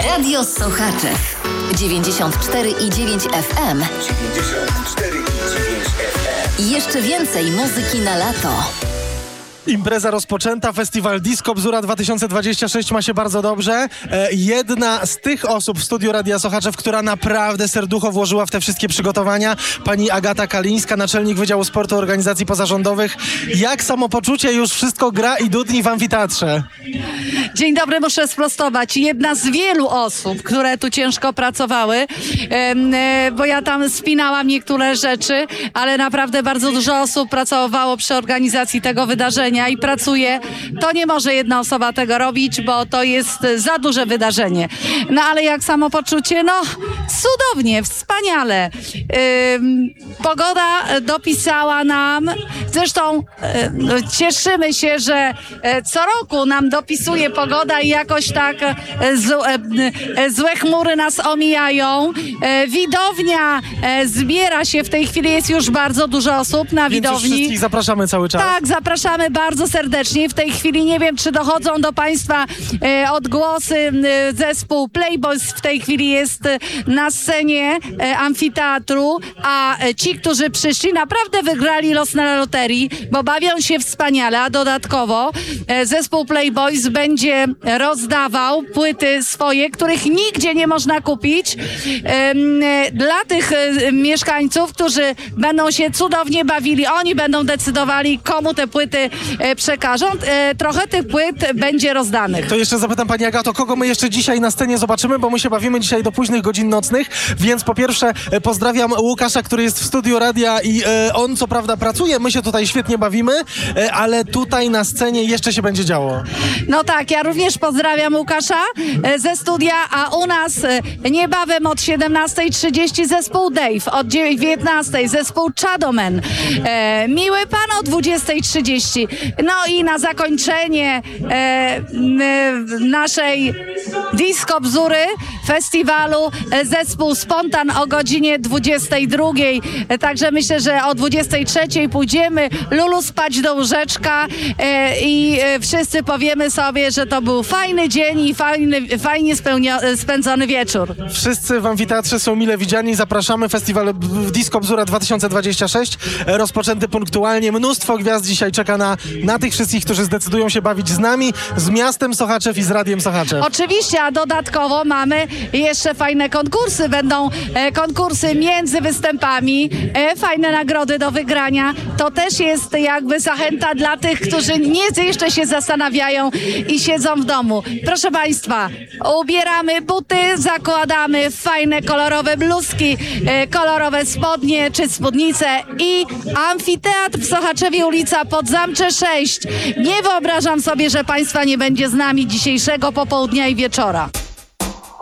Radio Sochaczew 94,9 FM. 94,9 FM. I jeszcze więcej muzyki na lato. Impreza rozpoczęta, festiwal Disco Bzura 2026 ma się bardzo dobrze. Jedna z tych osób w studiu Radia Sochaczew, która naprawdę serducho włożyła w te wszystkie przygotowania, pani Agata Kalińska, naczelnik Wydziału Sportu Organizacji Pozarządowych. Jak samopoczucie? Już wszystko gra i dudni w amfiteatrze. Dzień dobry, muszę sprostować. Jedna z wielu osób, które tu ciężko pracowały, bo ja tam spinałam niektóre rzeczy, ale naprawdę bardzo dużo osób pracowało przy organizacji tego wydarzenia i pracuje. To nie może jedna osoba tego robić, bo to jest za duże wydarzenie. No ale jak samopoczucie? No cudownie, wspaniale. Pogoda dopisała nam, zresztą cieszymy się, że co roku nam dopisuje pogoda i jakoś tak złe chmury nas omijają. Widownia zbiera się, w tej chwili jest już bardzo dużo osób na widowni. Więc już wszystkich zapraszamy cały czas. Tak, zapraszamy bardzo serdecznie. W tej chwili nie wiem, czy dochodzą do Państwa odgłosy. Zespół Playboys w tej chwili jest na scenie amfiteatru, a ci, którzy przyszli, naprawdę wygrali los na loterii, bo bawią się wspaniale, a dodatkowo zespół Playboys będzie rozdawał płyty swoje, których nigdzie nie można kupić, dla tych mieszkańców, którzy będą się cudownie bawili. Oni będą decydowali, komu te płyty przekażą. Trochę tych płyt będzie rozdanych. To jeszcze zapytam pani Agato, kogo my jeszcze dzisiaj na scenie zobaczymy, bo my się bawimy dzisiaj do późnych godzin nocnych, więc po pierwsze pozdrawiam Łukasza, który jest w studiu radia i on co prawda pracuje, my się tutaj świetnie bawimy, ale tutaj na scenie jeszcze się będzie działo. No tak, ja również pozdrawiam Łukasza ze studia, a u nas niebawem od 17:30 zespół Dave, od 19:00 zespół Chadomen, Miły Pan o 20:30. No i na zakończenie naszej Disco Bzury festiwalu zespół Spontan o godzinie 22:00. Także myślę, że o 23:00 pójdziemy Lulu spać do łóżeczka i wszyscy powiemy sobie, że to był fajny dzień i fajnie spędzony wieczór. Wszyscy w amfiteatrze są mile widziani. Zapraszamy. Festiwal Disco Bzura 2026 rozpoczęty punktualnie. Mnóstwo gwiazd dzisiaj czeka na tych wszystkich, którzy zdecydują się bawić z nami, z miastem Sochaczew i z Radiem Sochaczew. Oczywiście, a dodatkowo mamy jeszcze fajne konkursy. Będą konkursy między występami, fajne nagrody do wygrania. To też jest jakby zachęta dla tych, którzy nie jeszcze się zastanawiają i siedzą w domu. Proszę Państwa, ubieramy buty, zakładamy fajne kolorowe bluzki, kolorowe spodnie czy spódnice i amfiteatr w Sochaczewie, ulica Podzamcze 6. Nie wyobrażam sobie, że Państwa nie będzie z nami dzisiejszego popołudnia i wieczora.